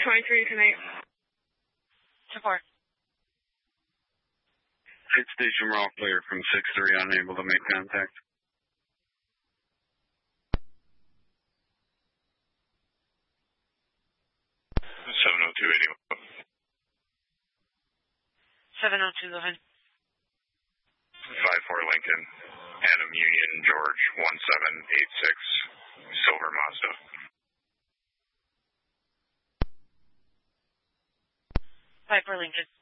23 tonight. 2-4. Hit station, we're all clear from 6-3, unable to make contact. $702, go ahead. 5-4 Lincoln, Adam Union, George, 1786, Silver Mazda. 5-4 Lincoln.